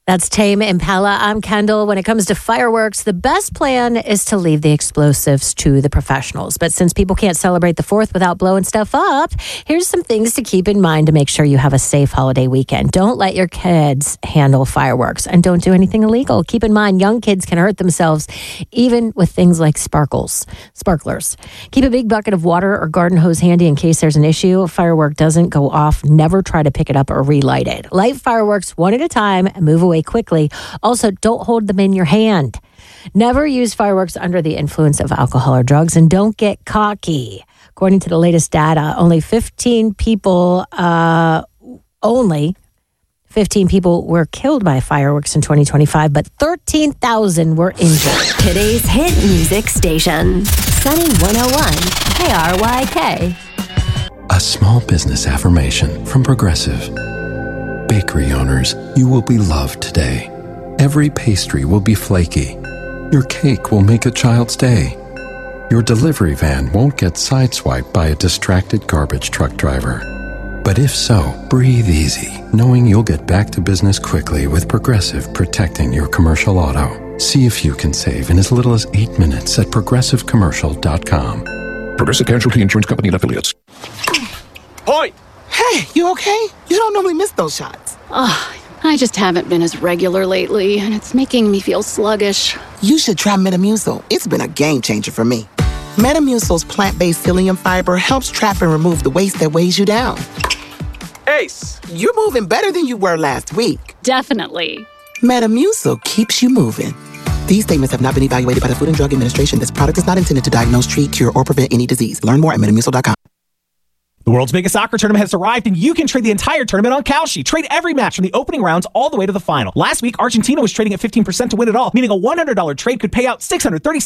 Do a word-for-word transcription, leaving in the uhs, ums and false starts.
That's Tame Impala. I'm Kendall. When it comes to fireworks, the best plan is to leave the explosives to the professionals. But since people can't celebrate the fourth without blowing stuff up, here's some things to keep in mind to make sure you have a safe holiday weekend. Don't let your kids handle fireworks, and don't do anything illegal. Keep in mind, young kids can hurt themselves even with things like sparkles, sparklers. Keep a big bucket of water or garden hose handy in case there's an issue. A firework doesn't go off. Never try to pick it up or relight it. Light fireworks one at a time and move away quickly. Also, don't hold them in your hand. Never use fireworks under the influence of alcohol or drugs, and don't get cocky. According to the latest data, only fifteen people, uh, only fifteen people were killed by fireworks in twenty twenty-five, but thirteen thousand were injured. Today's hit music station, Sunny one oh one, K R Y K. A small business affirmation from Progressive. Bakery owners, you will be loved today. Every pastry will be flaky. Your cake will make a child's day. Your delivery van won't get sideswiped by a distracted garbage truck driver. But if so, breathe easy, knowing you'll get back to business quickly with Progressive protecting your commercial auto. See if you can save in as little as eight minutes at progressive commercial dot com. Progressive Casualty Insurance Company and Affiliates. Hoi! Hey, you okay? You don't normally miss those shots. Oh, I just haven't been as regular lately, and it's making me feel sluggish. You should try Metamucil. It's been a game changer for me. Metamucil's plant-based psyllium fiber helps trap and remove the waste that weighs you down. Ace! You're moving better than you were last week. Definitely. Metamucil keeps you moving. These statements have not been evaluated by the Food and Drug Administration. This product is not intended to diagnose, treat, cure, or prevent any disease. Learn more at metamucil dot com. The world's biggest soccer tournament has arrived, and you can trade the entire tournament on Kalshi. Trade every match from the opening rounds all the way to the final. Last week, Argentina was trading at fifteen percent to win it all, meaning a one hundred dollars trade could pay out six hundred thirty